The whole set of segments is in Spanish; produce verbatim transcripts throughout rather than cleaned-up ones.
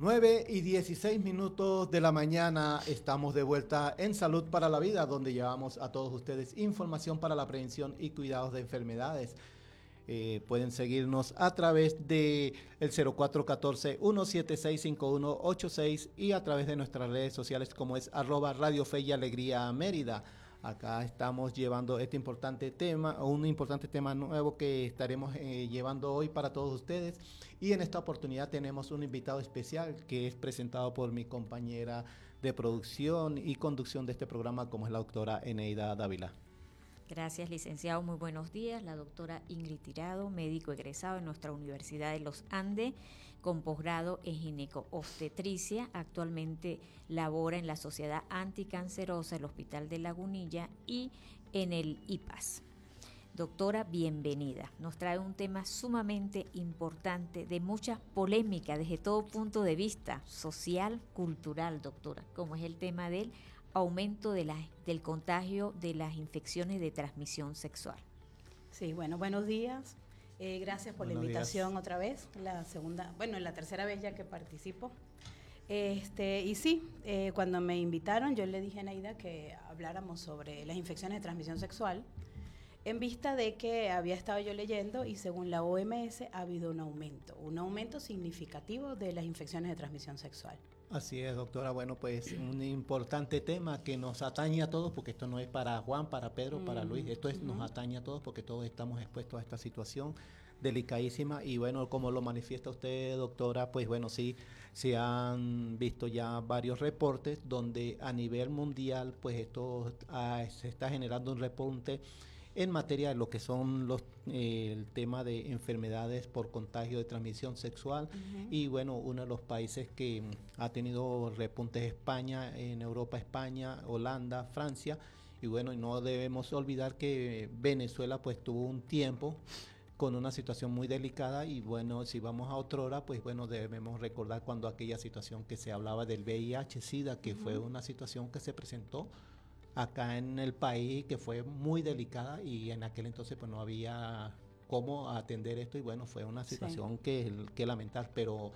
nueve y dieciséis minutos de la mañana, estamos de vuelta en Salud para la Vida, donde llevamos a todos ustedes información para la prevención y cuidados de enfermedades. Eh, pueden seguirnos a través de el cero cuatro uno cuatro, uno siete seis, cinco uno ocho seis y a través de nuestras redes sociales como es arroba Radio Fe y Alegría Mérida. Acá estamos llevando este importante tema, un importante tema nuevo que estaremos eh, llevando hoy para todos ustedes. Y en esta oportunidad tenemos un invitado especial que es presentado por mi compañera de producción y conducción de este programa, como es la doctora Eneida Dávila. Gracias, licenciado. Muy buenos días. La doctora Ingrid Tirado, médico egresado en nuestra Universidad de los Andes, con posgrado en gineco-obstetricia. Actualmente labora en la Sociedad Anticancerosa, el Hospital de Lagunilla y en el I P A S. Doctora, bienvenida. Nos trae un tema sumamente importante, de mucha polémica desde todo punto de vista, social, cultural, doctora, como es el tema del aumento de la, del contagio de las infecciones de transmisión sexual. Sí, bueno, buenos días. Eh, gracias por buenos la invitación días. Otra vez, la segunda, bueno, la tercera vez ya que participo. Este, y sí, eh, cuando me invitaron, yo le dije a Neida que habláramos sobre las infecciones de transmisión sexual, en vista de que había estado yo leyendo y según la O M S ha habido un aumento, un aumento significativo de las infecciones de transmisión sexual. Así es, doctora. Bueno, pues un importante tema que nos atañe a todos, porque esto no es para Juan, para Pedro, mm, para Luis, esto es, uh-huh. nos atañe a todos porque todos estamos expuestos a esta situación delicadísima y bueno, como lo manifiesta usted, doctora, pues bueno, sí, se han visto ya varios reportes donde a nivel mundial, pues esto ah, se está generando un repunte en materia de lo que son los eh, el tema de enfermedades por contagio de transmisión sexual. Uh-huh. Y bueno, uno de los países que ha tenido repuntes es España, en Europa España, Holanda, Francia, y bueno, y no debemos olvidar que Venezuela pues tuvo un tiempo con una situación muy delicada y bueno, si vamos a otra hora, pues bueno, debemos recordar cuando aquella situación que se hablaba del V I H SIDA, que uh-huh. fue una situación que se presentó acá en el país, que fue muy delicada y en aquel entonces pues no había cómo atender esto y bueno, fue una situación sí. que, que lamentar, pero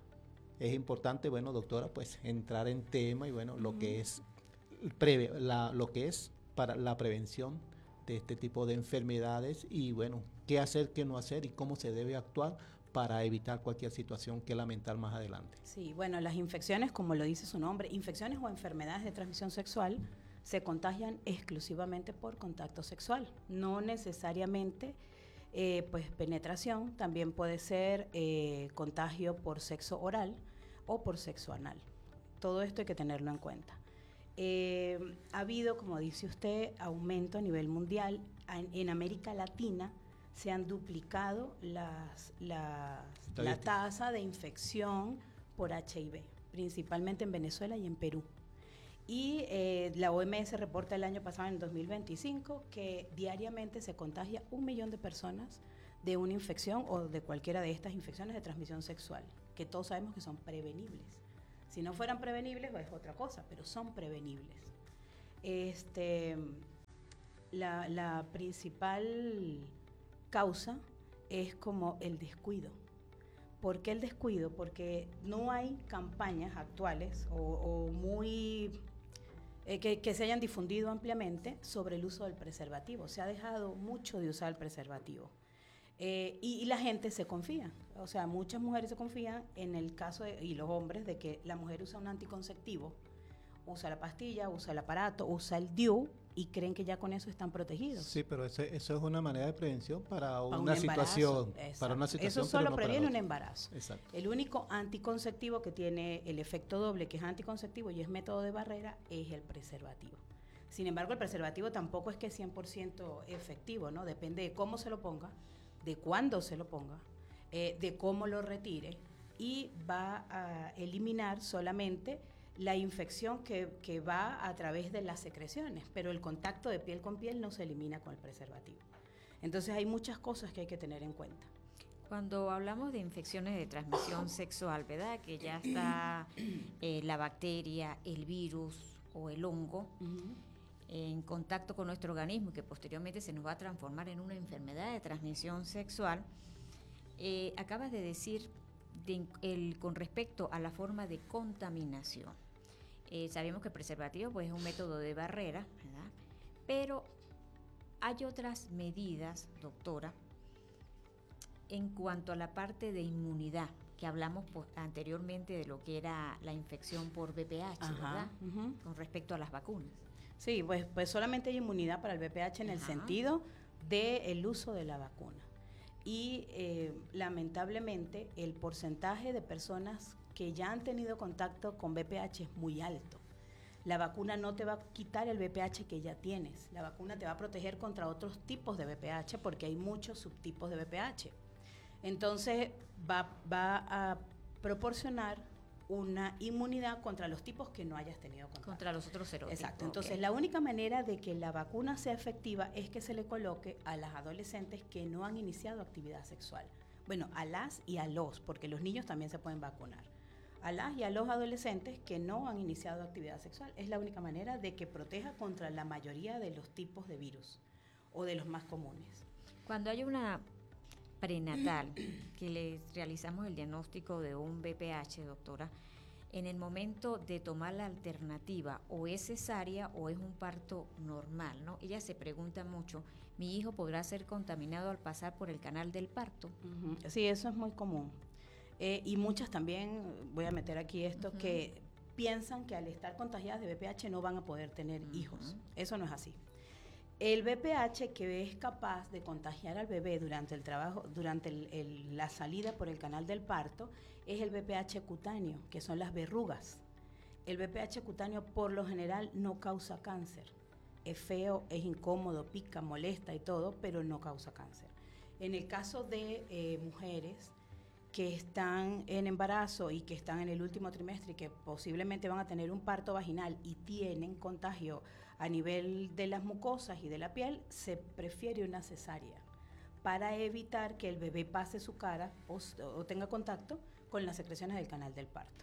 es importante, bueno, doctora, pues entrar en tema y bueno, uh-huh. lo que es preve, la, lo que es para la prevención de este tipo de enfermedades y bueno, qué hacer, qué no hacer y cómo se debe actuar para evitar cualquier situación que lamentar más adelante. Sí, bueno, las infecciones, como lo dice su nombre, infecciones o enfermedades de transmisión sexual se contagian exclusivamente por contacto sexual, no necesariamente eh, pues penetración, también puede ser eh, contagio por sexo oral o por sexo anal. Todo esto hay que tenerlo en cuenta. Eh, ha habido, como dice usted, aumento a nivel mundial. En, en América Latina se han duplicado las, las, la tasa de infección por H I V, principalmente en Venezuela y en Perú. Y eh, la O M S reporta el año pasado, en dos mil veinticinco, que diariamente se contagia un millón de personas de una infección o de cualquiera de estas infecciones de transmisión sexual, que todos sabemos que son prevenibles. Si no fueran prevenibles, pues es otra cosa, pero son prevenibles. Este, la, la principal causa es como el descuido. ¿Por qué el descuido? Porque no hay campañas actuales o, o muy eh, que, que se hayan difundido ampliamente sobre el uso del preservativo. Se ha dejado mucho de usar el preservativo. Eh, y, y la gente se confía, o sea, muchas mujeres se confían en el caso, de, y los hombres, de que la mujer usa un anticonceptivo, usa la pastilla, usa el aparato, usa el D I U y creen que ya con eso están protegidos. Sí, pero eso, eso es una manera de prevención para una, para un situación, para una situación. Eso solo no previene un embarazo. Exacto. El único anticonceptivo que tiene el efecto doble, que es anticonceptivo y es método de barrera, es el preservativo. Sin embargo, el preservativo tampoco es que es cien por ciento efectivo, ¿no? Depende de cómo se lo ponga, de cuándo se lo ponga, eh, de cómo lo retire, y va a eliminar solamente la infección que, que va a través de las secreciones, pero el contacto de piel con piel no se elimina con el preservativo. Entonces hay muchas cosas que hay que tener en cuenta. Cuando hablamos de infecciones de transmisión sexual, ¿verdad? Que ya está eh, la bacteria, el virus o el hongo uh-huh. en contacto con nuestro organismo, que posteriormente se nos va a transformar en una enfermedad de transmisión sexual. Eh, acabas de decir de, el, con respecto a la forma de contaminación. Eh, sabemos que el preservativo pues, es un método de barrera, ¿verdad? Pero hay otras medidas, doctora, en cuanto a la parte de inmunidad, que hablamos pues, anteriormente de lo que era la infección por V I H, Ajá, ¿verdad? Uh-huh. Con respecto a las vacunas. Sí, pues, pues solamente hay inmunidad para el V I H en Ajá. el sentido del uso de la vacuna. Y eh, lamentablemente el porcentaje de personas que ya han tenido contacto con V I H es muy alto. La vacuna no te va a quitar el V I H que ya tienes. La vacuna te va a proteger contra otros tipos de V I H porque hay muchos subtipos de V I H. Entonces va, va a proporcionar una inmunidad contra los tipos que no hayas tenido contacto. Contra los otros serotipos. Exacto. Entonces, okay. la única manera de que la vacuna sea efectiva es que se le coloque a las adolescentes que no han iniciado actividad sexual. Bueno, a las y a los, porque los niños también se pueden vacunar. A las y a los adolescentes que no han iniciado actividad sexual. Es la única manera de que proteja contra la mayoría de los tipos de virus o de los más comunes. Cuando hay una prenatal, que le realizamos el diagnóstico de un V I H, doctora, en el momento de tomar la alternativa, o es cesárea o es un parto normal, ¿no? Ella se pregunta mucho, ¿mi hijo podrá ser contaminado al pasar por el canal del parto? Uh-huh. Sí, eso es muy común. Eh, y muchas también, voy a meter aquí esto, uh-huh. que piensan que al estar contagiadas de V I H no van a poder tener uh-huh. hijos. Eso no es así. El V I H que es capaz de contagiar al bebé durante el trabajo, durante el, el, la salida por el canal del parto, es el V I H cutáneo, que son las verrugas. El V I H cutáneo por lo general no causa cáncer. Es feo, es incómodo, pica, molesta y todo, pero no causa cáncer. En el caso de eh, mujeres que están en embarazo y que están en el último trimestre y que posiblemente van a tener un parto vaginal y tienen contagio a nivel de las mucosas y de la piel, se prefiere una cesárea para evitar que el bebé pase su cara o, o tenga contacto con las secreciones del canal del parto.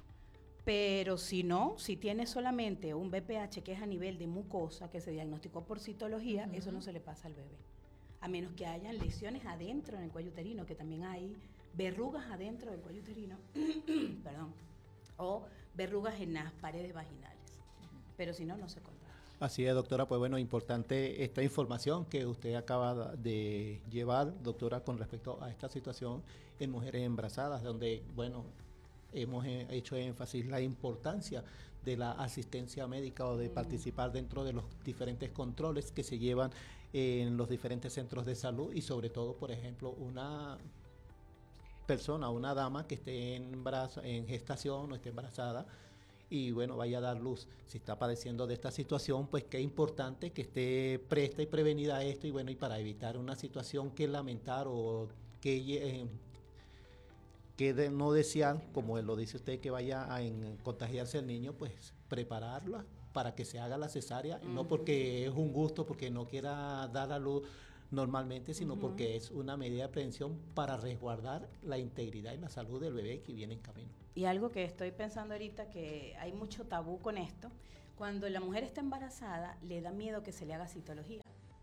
Pero si no, si tiene solamente un V I H que es a nivel de mucosa, que se diagnosticó por citología, uh-huh. eso no se le pasa al bebé. A menos que hayan lesiones adentro en el cuello uterino, que también hay verrugas adentro del cuello uterino, perdón, o verrugas en las paredes vaginales. Pero si no, no se contagia. Así es, doctora, pues bueno, importante esta información que usted acaba de llevar, doctora, con respecto a esta situación en mujeres embarazadas, donde, bueno, hemos hecho énfasis la importancia de la asistencia médica o de mm. participar dentro de los diferentes controles que se llevan en los diferentes centros de salud y sobre todo, por ejemplo, una persona, una dama que esté en embarazo, en gestación o esté embarazada, y bueno, vaya a dar luz. Si está padeciendo de esta situación, pues qué importante que esté presta y prevenida a esto y bueno, y para evitar una situación que lamentar o que, eh, que de no desear, como lo dice usted, que vaya a en, contagiarse el niño, pues prepararla para que se haga la cesárea, uh-huh. no porque es un gusto, porque no quiera dar a luz normalmente, sino uh-huh. porque es una medida de prevención para resguardar la integridad y la salud del bebé que viene en camino. Y algo que estoy pensando ahorita, que hay mucho tabú con esto, cuando la mujer está embarazada, le da miedo que se le haga citología.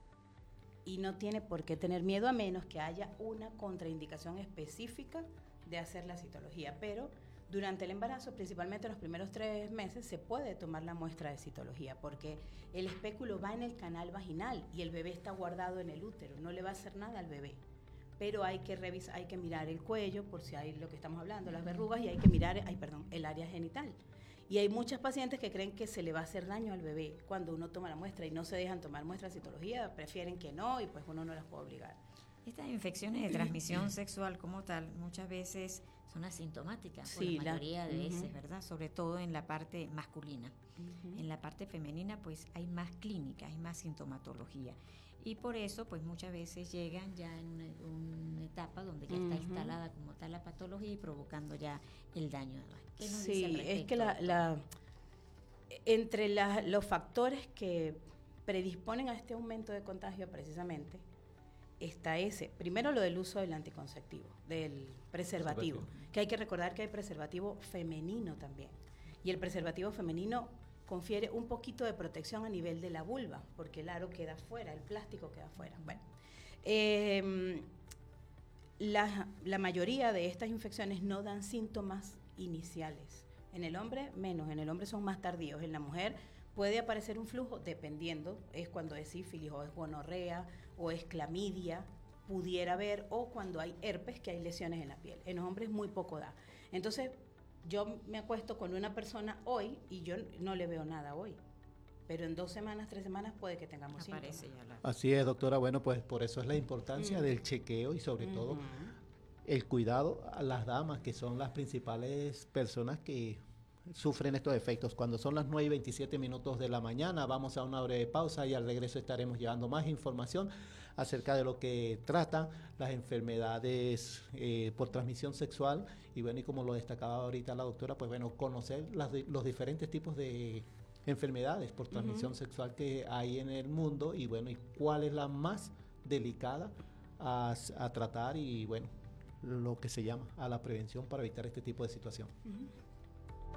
Y no tiene por qué tener miedo a menos que haya una contraindicación específica de hacer la citología. Pero durante el embarazo, principalmente en los primeros tres meses, se puede tomar la muestra de citología porque el espéculo va en el canal vaginal y el bebé está guardado en el útero, no le va a hacer nada al bebé. Pero hay que revisar, hay que mirar el cuello por si hay lo que estamos hablando, las verrugas, y hay que mirar, ay, perdón, el área genital. Y hay muchas pacientes que creen que se le va a hacer daño al bebé cuando uno toma la muestra y no se dejan tomar muestras de citología, prefieren que no y pues uno no las puede obligar. Estas infecciones de transmisión sexual como tal muchas veces son asintomáticas, sí, por la mayoría la, de veces, uh-huh. ¿verdad? Sobre todo en la parte masculina. Uh-huh. En la parte femenina pues hay más clínica, hay más sintomatología. Y por eso, pues muchas veces llegan ya en una, una etapa donde ya uh-huh. está instalada como tal la patología y provocando ya el daño. ¿Qué nos sí, dice al respecto, es que la, la, entre la, los factores que predisponen a este aumento de contagio precisamente, está ese. Primero lo del uso del anticonceptivo, del preservativo, preservativo, que hay que recordar que hay preservativo femenino también. Y el preservativo femenino confiere un poquito de protección a nivel de la vulva, porque el aro queda fuera, el plástico queda fuera. Bueno, eh, la, la mayoría de estas infecciones no dan síntomas iniciales. En el hombre menos, en el hombre son más tardíos. En la mujer puede aparecer un flujo dependiendo, es cuando es sífilis o es gonorrea o es clamidia, pudiera haber, o cuando hay herpes, que hay lesiones en la piel. En los hombres muy poco da. Entonces, yo me acuesto con una persona hoy y yo no le veo nada hoy. Pero en dos semanas, tres semanas puede que tengamos Aparece síntomas. ya la... Así es, doctora. Bueno, pues por eso es la importancia Mm. del chequeo y sobre Uh-huh. todo el cuidado a las damas, que son las principales personas que sufren estos efectos. Cuando son las nueve y veintisiete minutos de la mañana, vamos a una breve pausa y al regreso estaremos llevando más información acerca de lo que tratan las enfermedades eh, por transmisión sexual. Y bueno, y como lo destacaba ahorita la doctora, pues bueno, conocer las, los diferentes tipos de enfermedades por transmisión uh-huh. sexual que hay en el mundo y bueno, y cuál es la más delicada a, a tratar y bueno, lo que se llama a la prevención para evitar este tipo de situación. Uh-huh.